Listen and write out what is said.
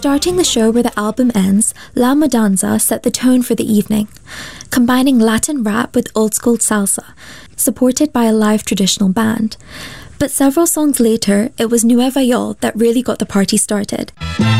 Starting the show where the album ends, La Mudanza set the tone for the evening, combining Latin rap with old-school salsa, supported by a live traditional band. But several songs later, it was Nueva York that really got the party started.